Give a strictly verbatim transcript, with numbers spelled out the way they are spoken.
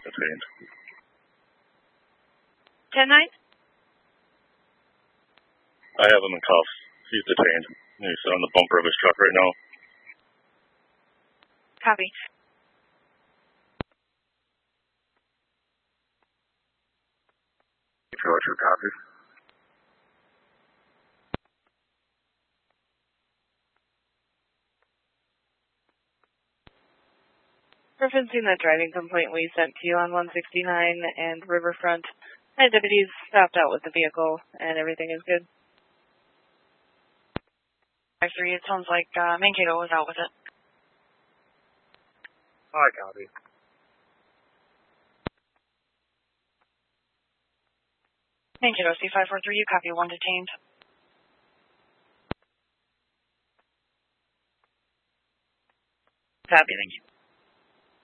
Detained. ten nine? I have him in cuffs. He's detained. He's on the bumper of his truck right now. Copy. Roger, copy. Referencing the driving complaint we sent to you on one sixty-nine and Riverfront, my deputies stopped out with the vehicle and everything is good. Actually, it sounds like uh, Mankato was out with it. I copy. Mankato, C five four three, you copy, one detained. Copy, thank you.